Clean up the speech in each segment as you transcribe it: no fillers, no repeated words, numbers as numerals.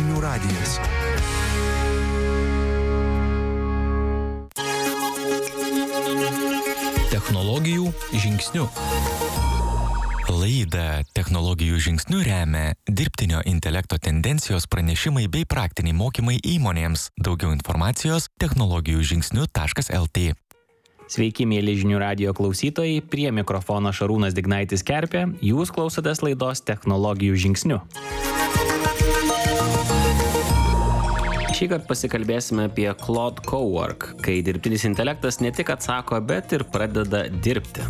Žinių radijas. Technologijų žingsniu. Laidą Technologijų žingsniu remia dirbtinio intelekto tendencijos pranešimai bei praktiniai mokymai įmonėms. Daugiau informacijos technologijų-žingsniu.lt. Sveiki, mėly Žinių radijo klausytojai, prie mikrofono Šarūnas Dignaitis Kerpė, jūs klausotės laidos Technologijų žingsniu. Šįkart pasikalbėsime apie Claude Cowork, kai dirbtinis intelektas ne tik atsako, bet ir pradeda dirbti.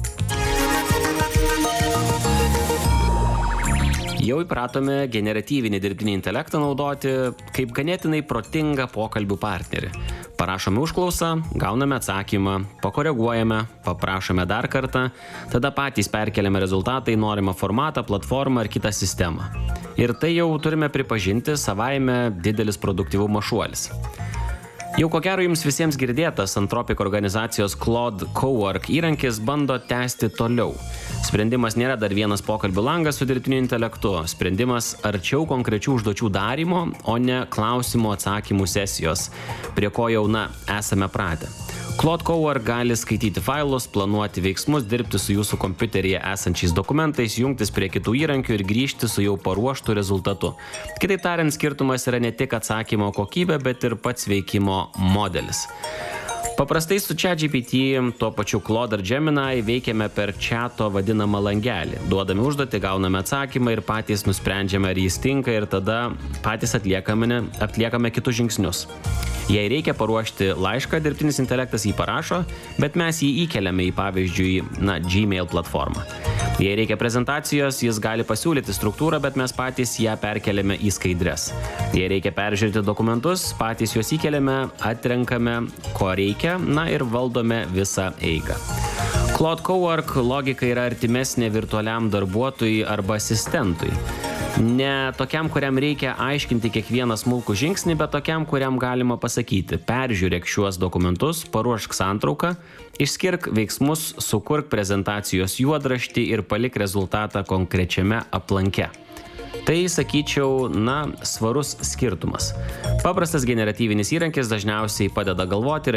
Jau įpratome generatyvinį dirbtinį intelektą naudoti kaip ganėtinai protingą pokalbių partnerį. Parašome užklausą, gauname atsakymą, pakoreguojame, paprašome dar kartą, tada patys perkeliame rezultatą į norimą formatą, platformą ar kitą sistemą. Ir tai jau turime pripažinti savaime didelis produktyvumo šuolis. Jau ko gero jums visiems girdėtas Anthropic organizacijos Claude Cowork įrankis bando tęsti toliau. Sprendimas nėra dar vienas pokalbių langas su dirbtiniu intelektu. Sprendimas arčiau konkrečių užduočių darymo, o ne klausimų atsakymų sesijos, prie ko jau esame pratę. Claude Cowork gali skaityti failus, planuoti veiksmus, dirbti su jūsų kompiuteryje esančiais dokumentais, jungtis prie kitų įrankių ir grįžti su jau paruoštu rezultatu. Kitaip tariant, skirtumas yra ne tik atsakymo kokybė, bet ir pats veikimo modelis. Paprastai su ChatGPT, tuo pačiu Claude ar Gemini veikiame per chato vadinamą langelį. Duodame užduotį, gauname atsakymą ir patys nusprendžiame, ar jis tinka ir tada patys atliekame kitus žingsnius. Jei reikia paruošti laišką, dirbtinis intelektas jį parašo, bet mes jį įkeliame į, pavyzdžiui, Gmail platformą. Jei reikia prezentacijos, jis gali pasiūlyti struktūrą, bet mes patys ją perkeliame į skaidres. Jei reikia peržiūrėti dokumentus, patys juos įkeliame, atrenkame, ko reikia, ir valdome visą eigą. Claude Cowork logika yra artimesnė virtualiam darbuotojui arba asistentui. Ne tokiam, kuriam reikia aiškinti kiekvieną smulkų žingsnį, bet tokiam, kuriam galima pasakyti: peržiūrėk šiuos dokumentus, paruošk santrauką, išskirk veiksmus, sukurk prezentacijos juodraštį ir palik rezultatą konkrečiame aplanke. Tai, sakyčiau, svarus skirtumas. Paprastas generatyvinis įrankis dažniausiai padeda galvoti ir